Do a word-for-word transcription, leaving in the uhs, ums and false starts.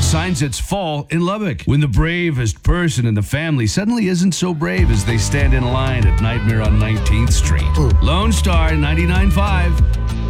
signs it's fall in Lubbock when the bravest person in the family suddenly isn't so brave as they stand in line at Nightmare on nineteenth Street. Lone Star ninety-nine point five.